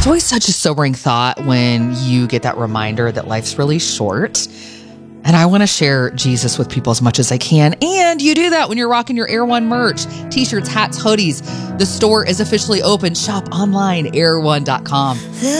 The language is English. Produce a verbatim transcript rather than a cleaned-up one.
It's always such a sobering thought when you get that reminder that life's really short. And I want to share Jesus with people as much as I can. And you do that when you're rocking your Air One merch, t-shirts, hats, hoodies. The store is officially open. Shop online, air one dot com.